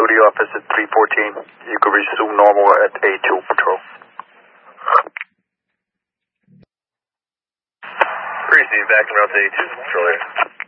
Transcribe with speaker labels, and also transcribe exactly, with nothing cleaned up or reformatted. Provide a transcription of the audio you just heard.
Speaker 1: Duty office at three fourteen. You could resume normal at A two patrol.
Speaker 2: Receive back and route to A two patrol here.